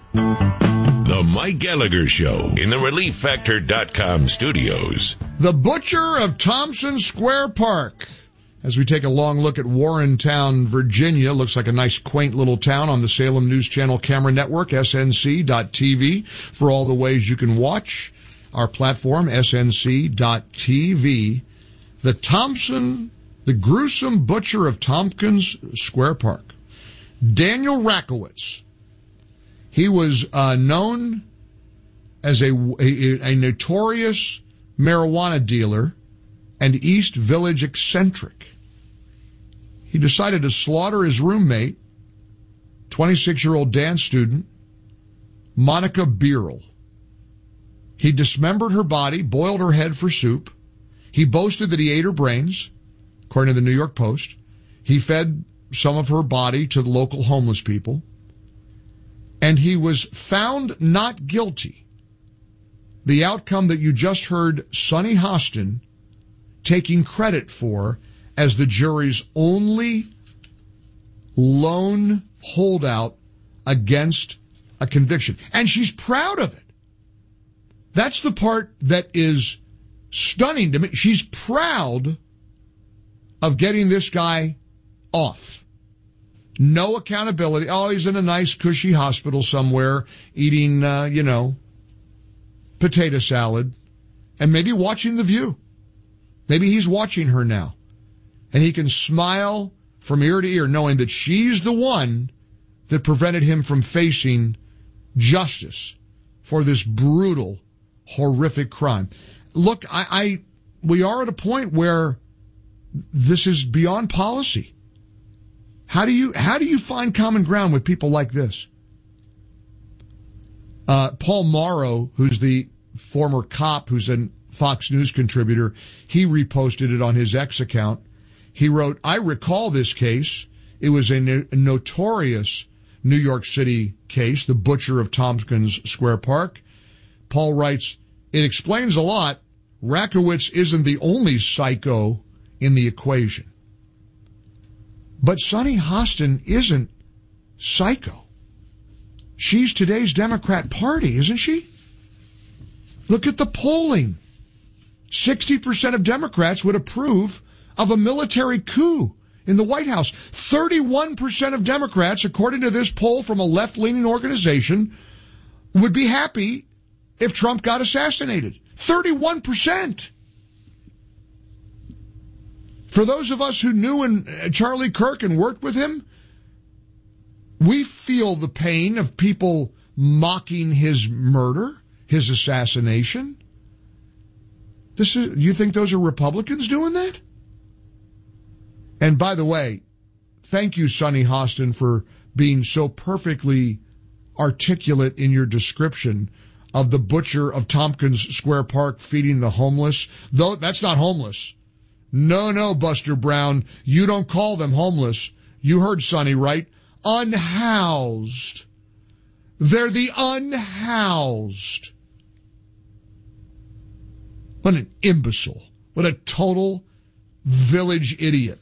The Mike Gallagher Show in the ReliefFactor.com studios. The Butcher of Thompson Square Park. As we take a long look at Warrentown, Virginia, looks like a nice quaint little town on the Salem News Channel camera network, snc.tv, for all the ways you can watch our platform, snc.tv. The gruesome butcher of Tompkins Square Park. Daniel Rakowitz. He was known as a notorious marijuana dealer and East Village eccentric. He decided to slaughter his roommate, 26-year-old dance student, Monica Beerle. He dismembered her body, boiled her head for soup. He boasted that he ate her brains, according to the New York Post. He fed some of her body to the local homeless people. And he was found not guilty. The outcome that you just heard Sonny Hostin taking credit for as the jury's only lone holdout against a conviction. And she's proud of it. That's the part that is stunning to me. She's proud of getting this guy off. No accountability. Oh, he's in a nice, cushy hospital somewhere eating, potato salad and maybe watching The View. Maybe he's watching her now. And he can smile from ear to ear knowing that she's the one that prevented him from facing justice for this brutal, horrific crime. Look, we are at a point where this is beyond policy. How do you find common ground with people like this? Paul Morrow, who's the former cop, who's a Fox News contributor, he reposted it on his X account. He wrote, "I recall this case. It was a notorious New York City case, the butcher of Tompkins Square Park." Paul writes, "It explains a lot. Rakowitz isn't the only psycho in the equation." But Sonny Hostin isn't psycho. She's today's Democrat Party, isn't she? Look at the polling. 60% of Democrats would approve of a military coup in the White House. 31% of Democrats, according to this poll from a left-leaning organization, would be happy if Trump got assassinated. 31%. For those of us who knew Charlie Kirk and worked with him, we feel the pain of people mocking his murder, his assassination. You think those are Republicans doing that? And by the way, thank you, Sonny Hostin, for being so perfectly articulate in your description of the butcher of Tompkins Square Park feeding the homeless. Though that's not homeless. No, Buster Brown, you don't call them homeless. You heard Sonny, right? Unhoused. They're the unhoused. What an imbecile. What a total village idiot.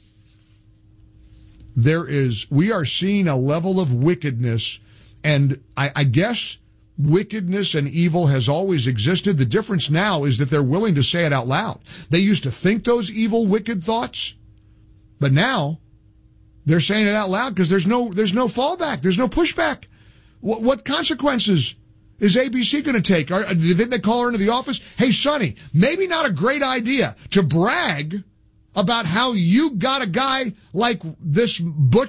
We are seeing a level of wickedness, and I guess wickedness and evil has always existed. The difference now is that they're willing to say it out loud. They used to think those evil, wicked thoughts, but now they're saying it out loud because there's no fallback. There's no pushback. What consequences is ABC going to take? Do you think they call her into the office? Hey, Sonny, maybe not a great idea to brag about how you got a guy like this butcher